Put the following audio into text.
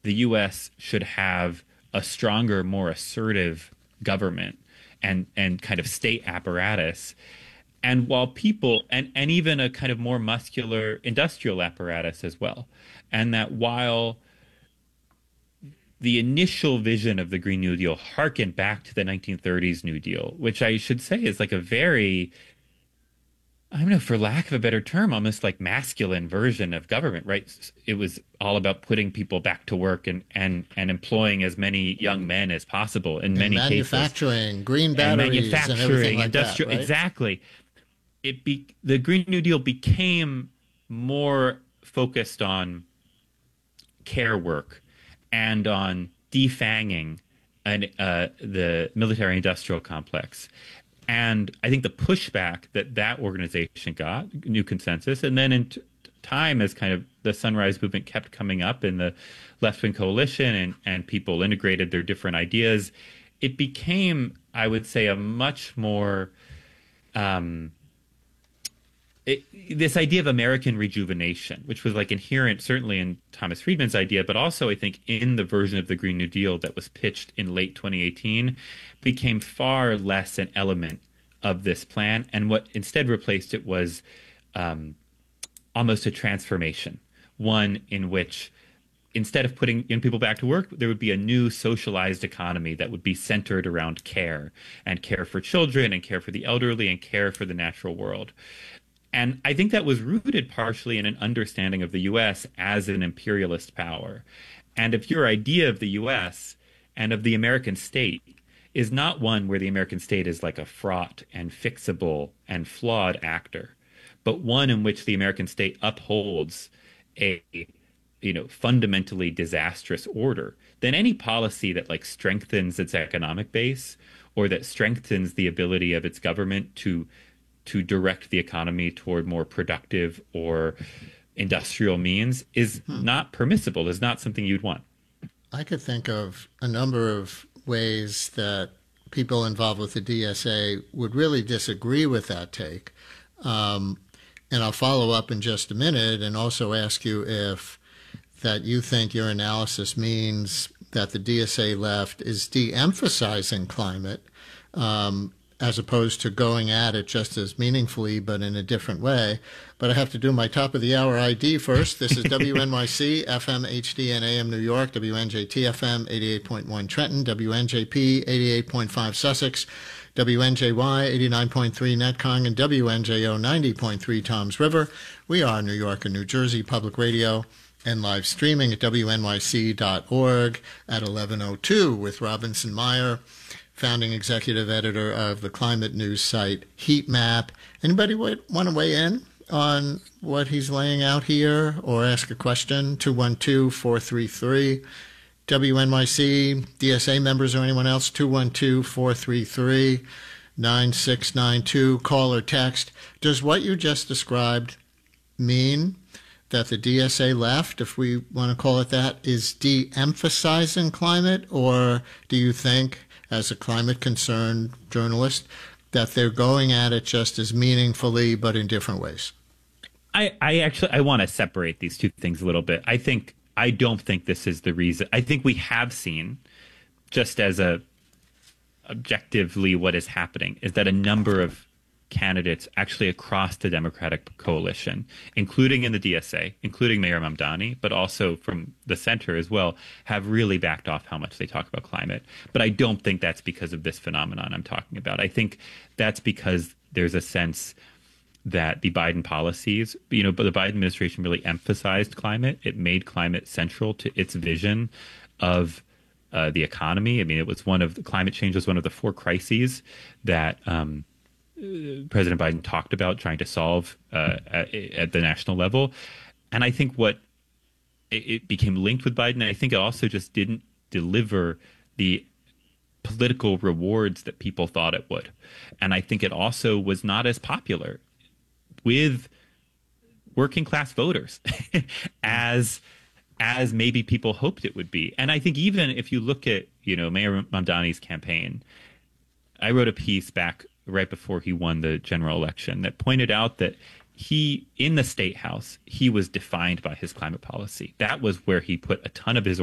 the U.S. should have a stronger, more assertive government and kind of state apparatus. And while people and even a kind of more muscular industrial apparatus as well. And that while the initial vision of the Green New Deal harkened back to the 1930s New Deal, which I should say is like a very, I don't know, for lack of a better term, almost like masculine version of government, right? It was all about putting people back to work and employing as many young men as possible in many cases. Manufacturing, green batteries, and everything like industrial, that, right? exactly. The Green New Deal became more focused on care work and on defanging the military-industrial complex. And I think the pushback that organization got, New Consensus, and then in time as kind of the Sunrise Movement kept coming up in the left-wing coalition and people integrated their different ideas, it became, I would say, a much more this idea of American rejuvenation, which was like inherent certainly in Thomas Friedman's idea, but also I think in the version of the Green New Deal that was pitched in late 2018, became far less an element of this plan. And what instead replaced it was almost a transformation, one in which instead of putting young people back to work, there would be a new socialized economy that would be centered around care and care for children and care for the elderly and care for the natural world. And I think that was rooted partially in an understanding of the U.S. as an imperialist power. And if your idea of the U.S. and of the American state is not one where the American state is like a fraught and fixable and flawed actor, but one in which the American state upholds a fundamentally disastrous order, then any policy that like strengthens its economic base or that strengthens the ability of its government to direct the economy toward more productive or industrial means is not permissible, is not something you'd want. I could think of a number of ways that people involved with the DSA would really disagree with that take. And I'll follow up in just a minute and also ask you if that you think your analysis means that the DSA left is de-emphasizing climate, as opposed to going at it just as meaningfully, but in a different way. But I have to do my top of the hour ID first. This is WNYC, FM, HD, and AM New York, WNJT FM, 88.1 Trenton, WNJP, 88.5 Sussex, WNJY, 89.3 Netcong, and WNJO, 90.3 Toms River. We are New York and New Jersey Public Radio and live streaming at WNYC.org at 11:02 with Robinson Meyer, founding executive editor of the climate news site Heat Map. Anybody want to weigh in on what he's laying out here or ask a question? 212-433 WNYC, DSA members or anyone else, 212-433-9692. Call or text. Does what you just described mean that the DSA left, if we want to call it that, is de-emphasizing climate? Or do you think, as a climate-concerned journalist, that they're going at it just as meaningfully but in different ways? I want to separate these two things a little bit. I don't think this is the reason. I think we have seen, just as objectively what is happening, is that a number of candidates actually across the Democratic coalition, including in the DSA, including Mayor Mamdani, but also from the center as well, have really backed off how much they talk about climate. But I don't think that's because of this phenomenon I'm talking about. I think that's because there's a sense that the Biden policies, but the Biden administration really emphasized climate. It made climate central to its vision of the economy. I mean, climate change was one of the four crises that President Biden talked about trying to solve at the national level. And I think it became linked with Biden. And I think it also just didn't deliver the political rewards that people thought it would. And I think it also was not as popular with working class voters as maybe people hoped it would be. And I think even if you look at, Mayor Mamdani's campaign, I wrote a piece back right before he won the general election that pointed out that in the state house, he was defined by his climate policy. That was where he put a ton of his